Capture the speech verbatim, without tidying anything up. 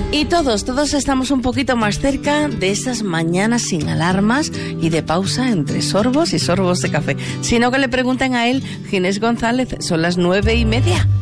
Y todos, todos estamos un poquito más cerca de esas mañanas sin alarmas y de pausa entre sorbos y sorbos de café. Sino que le pregunten a él, Ginés González, son las nueve y media.